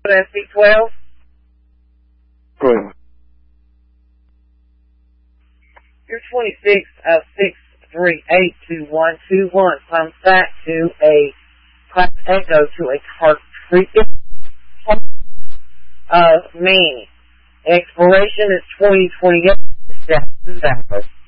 SC12? Go ahead. You're 26 of 6382121 comes back to a Class Echo to a cartridge of me. Expiration is 2028.